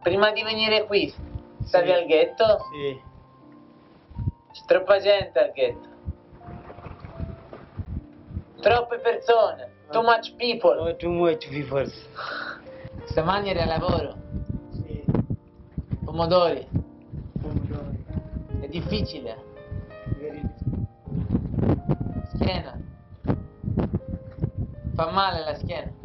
Prima di venire qui, stavi Sì. al ghetto? Sì. C'è troppa gente al ghetto. Troppe persone. Too much people. Oh, too much people. Stamani eri al lavoro. Sì. Pomodori. Pomodori. È difficile. Very Schiena. Fa male la schiena.